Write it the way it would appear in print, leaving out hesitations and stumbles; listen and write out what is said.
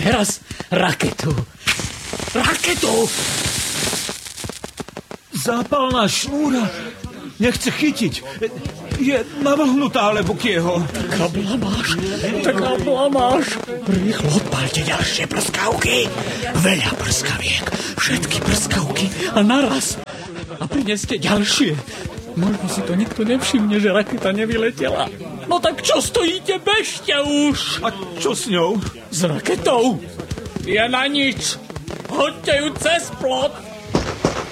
teraz raketu. Raketu! Zápalná šnúra nechce chytiť. Je navlhnutá, alebo kieho. Taká blamáš. Rýchlo odpalte ďalšie prskavky. Veľa prskaviek. Všetky prskavky a naraz. A prineste ďalšie. Možno si to nikto nevšimne, že raketa nevyletela. No tak čo stojíte, bežte už. A čo s ňou? S raketou? Je na nič. Hoďte ju cez plot.